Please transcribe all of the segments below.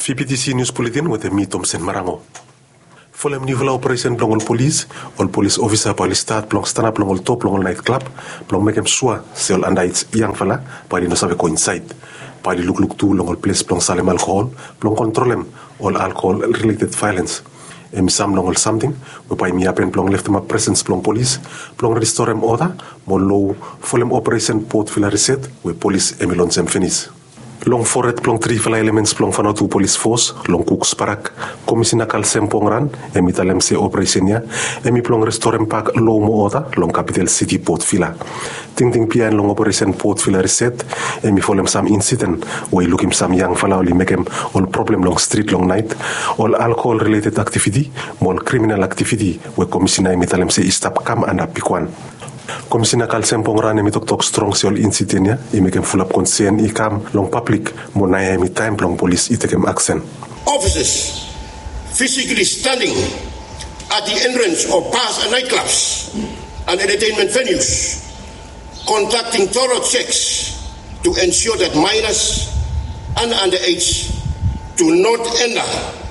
VPTC News Bulletin with me Thompson Marango. Folem nivala operation plongol police officer pali start plong stand up plongol top plongol nightclub plong mekem sua seol andait yang fala pali no sabe coincide pali look tu longol place plong salem alcohol plong controlem all alcohol related violence sam longol something we pai mi apen plong left ma presence plong police plong restorem order mo low folem operation port villa reset we police emilon sem finish. Long forret plong tri fala elements plong fanatu police force long cooks parak komisina kal sempong ran emitalem se operatinya emi plong restorem pak low mo ota long capital city port villa ting pian long operation port villa reset emi folem sam incident we lookim sam yang fala oli mekem all problem long street long night all alcohol related activity mol criminal activity we komisina emitalem se istap kam anda pikwan. Komisina kal sempong ran emi tok strong seol incidentnya emi kem full up concern ikam long public mo na emi time long police itekem action. Officers physically standing at the entrance of bars and nightclubs and entertainment venues conducting thorough checks to ensure that minors and underage do not enter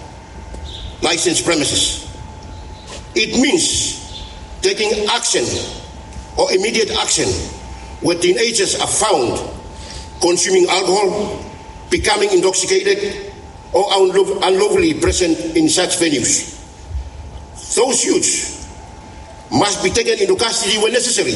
licensed premises. It means taking action or immediate action where teenagers are found consuming alcohol, becoming intoxicated, or unlawfully present in such venues. Those youths must be taken into custody when necessary.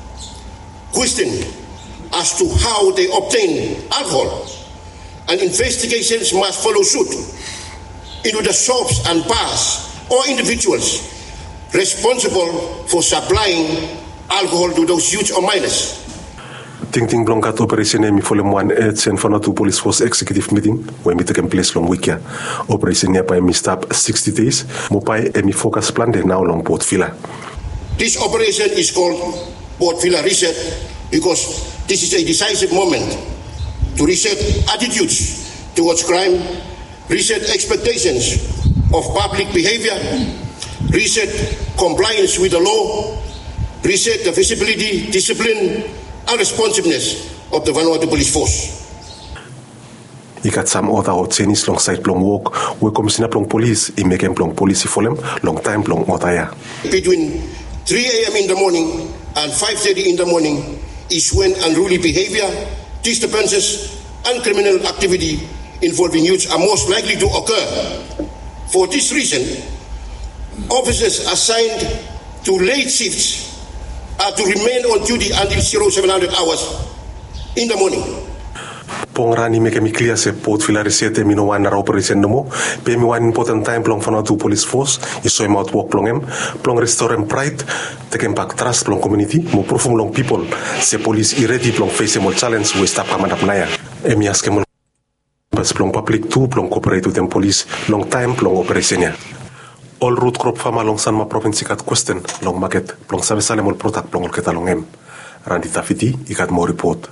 Questioned as to how they obtain alcohol, and investigations must follow suit into the shops and bars or individuals responsible for supplying alcohol to those youths or minors. Ting blongat operation emi folem 1 sen fanatu police force executive meeting we mi taken place long week ya operation ya pa emi stop 60 days mo pa emi focus plan de now long port villa. This operation is called Port Villa Reset because this is a decisive moment to reset attitudes towards crime, reset expectations of public behavior, reset compliance with the law, reset the visibility, discipline, and responsiveness of the Vanuatu Police Force. Ikat sam ota o tenis long side plong walk we komisina plong police I mekem plong police folem long time plong ota ya. Between 3 a.m. in the morning and 5:30 in the morning is when unruly behavior, disturbances, and criminal activity involving youths are most likely to occur. For this reason, officers assigned to late shifts are to remain on duty until 0700 hours in the morning. Pongrani mekemi clear se port villa resete mino wan ra operation nomo pe mi wan important time plong fanatu police force iso out work plong em plong restore pride taken back trust plong community mo profum long people se police I ready plong face mo challenge we stop kamandap naya emi aske mo pas plong public tu plong cooperate with them police long time plong operation ya. All root crop fama long Sanma province kat question long market plong sabe sale mol product plong kita long em randi tafiti ikat mo report.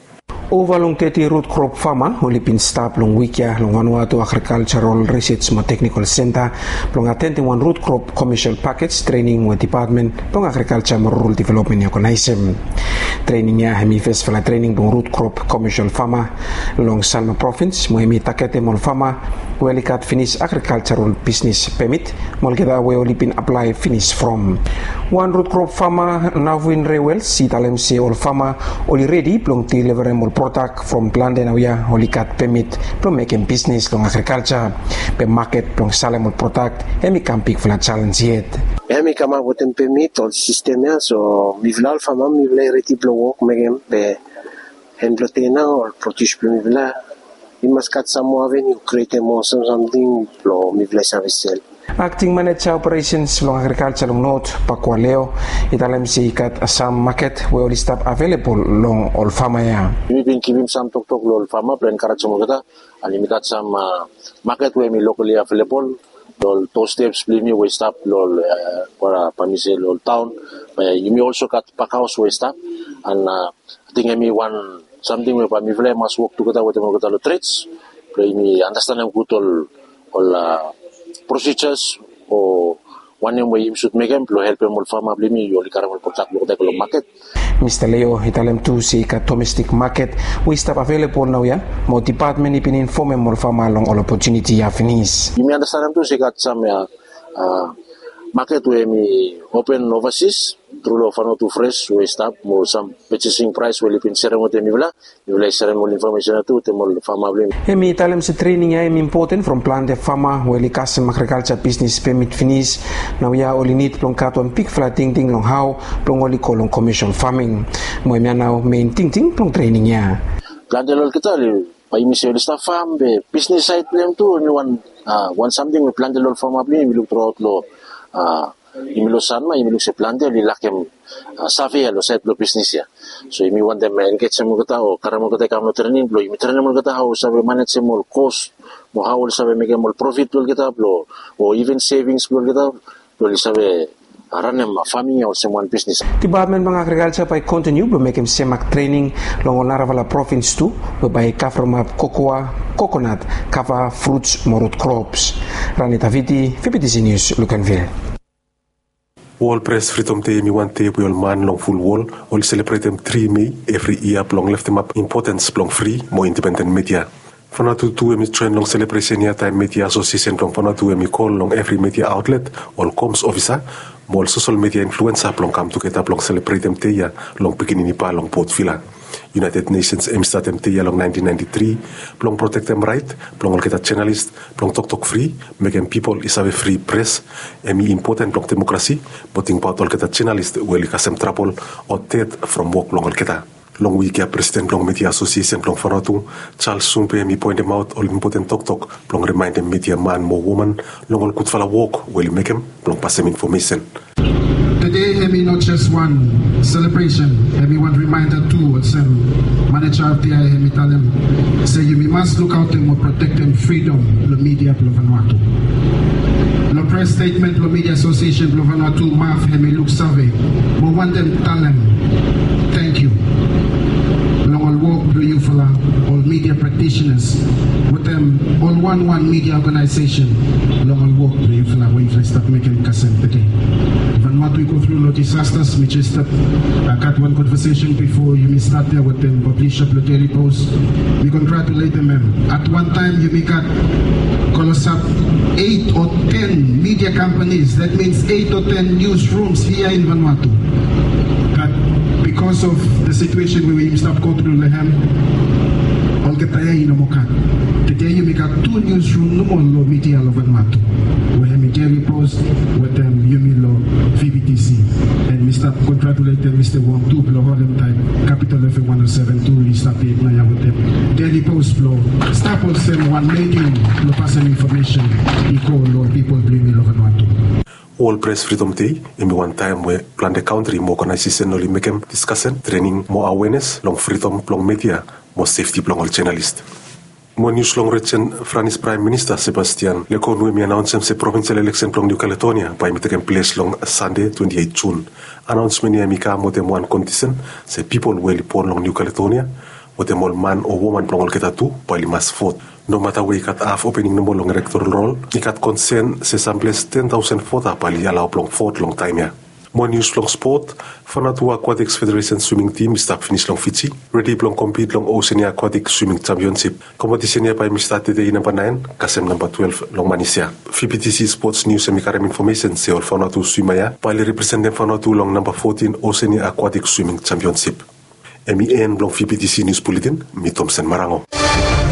Over long teti root crop farmer olipin staff long wikia long Vanuatu Agricultural Research and Technical Center long attending one root crop commercial package training with department long agriculture and rural development organism. Training ya hemi festival training long root crop commercial farmer long Salma province mo hemi takete mol farmer welikat finish agricultural business permit mol kita we olipin apply finish from one root crop farmer now win rewel sitalem se all farmer oli ready long deliver mol product from Planden Awya Holikat permit from making business long agriculture pe market long salem product emi camping for challenge yet emi kama botem permit all system ya so mivla fama mivla reti blowok megem pe henblotena or protish mivla imaskat samo avenue create mo something lo mivla service. Acting Manager Operations long agriculture long note Pakwaleo italem si ikat Assam market where all staff available long all farmer ya. We been keeping some tok lol farmer plan karat some kita alimikat some market where me locally available lol 2 steps blimi we stop lol para pamise lol town you may also cut pack house we stop and I think me one something we pami vle must work together with them lo trades play me understand good all procedures or one yang way imsut megem lo help mol fama blimi yo likaram portak lo ko market. Mr. Leo hitalem tu si ka domestic market we stop available now ya mo department ipin informe mol fama long all opportunity ya finish. Imi understand tu si kat sam ya market we mi open overseas through lo fano to fresh we stop mo some purchasing price we lipin seremo te mi bla seremo information tu te mol fama blimi. Emi talem se training ya important from plan de fama we li custom agriculture business permit finish now ya only need plong katon pick flat ting long how plong oli kolong commercial farming mo mi now main ting plong training ya. Plan de lo kita li pa imisyo staff farm be business side plan tu ni one something we plan de lo fama blimi mi look throughout lo imilosan ma imilok se plante li lakem safi lo set lo business ya so imi want them engage mo kata o karamo kata kam training lo imi training mo kata how sabe manage mo cost mo how sabe make mo profit lo kita lo o even savings lo kita lo li sabe aranem farming or someone business. Department ng Agriculture pa continue to make semak training long Naravala province too by cover map cocoa, coconut, cover fruits, morot crops. Ranita Viti, PPTC News, Lucanville. World Press Freedom Day mi wan te puyol man long full wall all celebrate them 3 May every year long left them up importance long free more independent media. Fanatu tu emi trend long celebration ya time media association long fanatu emi call long every media outlet all comms officer more social media influencer long come together long celebrate them te ya long beginning pa long Port Vila. United Nations emi start them te ya long 1993 long protect them right long kita journalist long talk free make them people is have a free press emi important long democracy but in part all kita journalist will kasem trouble or dead from work long kita. Long week ya president long media association long fanatu Charles Sumpe mi point them out all important talk long remind them media man more woman long all good fella walk will make them long pass them information. Today Hemi not just one celebration, Hemi one reminder too what's manager of the Hemi tell them say you must look out and protect them freedom the media of Vanuatu. The press statement the media association of Vanuatu Maf Hemi look survey but want them tell them thank you. All work do you for all media practitioners with them all one media organization long all work do you for when you start making kasem today. Even what we go through the disasters which is that I got one conversation before you may start there with them publish up the daily post. We congratulate them at one time you may got call us up 8 or 10 media companies that means 8 or 10 newsrooms here in Vanuatu. Because of the situation where we stop going through Lehem, all get there in Mokat. Today you make up 2 newsrooms no more media of Vanuatu. We have a daily post with them Yumilo VBTC and we start congratulating Mr. Wong to blow all them time Capital FM 107.2 we start the ignaya with them. Daily post blow. Start on them one medium to pass some information equal people bring me love Vanuatu. All Press Freedom Day, in one time where plan the country more organization only make them discussion, training, more awareness, long freedom, long media, more safety, long all journalist. More news long rechen Francis Prime Minister Sebastian Lecornu mi announce se provincial election long New Caledonia by me taking place long Sunday 28 June. Announcement ya mika mo dem one condition se people will report long New Caledonia with them all man or woman long all kita tu by must vote. No matter where you cut off opening no long electoral roll, you cut consent se samples 10,000 voter pali allow long vote long time ya. More news long sport, Vanuatu Aquatics Federation swimming team start finish long Fiji, ready long compete long Oceania Aquatic Swimming Championship. Competition ya pa mi start today number 9, kasem number 12 long Manisya. VPTC Sports News and Mikaram information se all Vanuatu swimaya, pali represent them Vanuatu long number 14 Oceania Aquatic Swimming Championship. MEN long VPTC News Bulletin, mi Thompson Marango.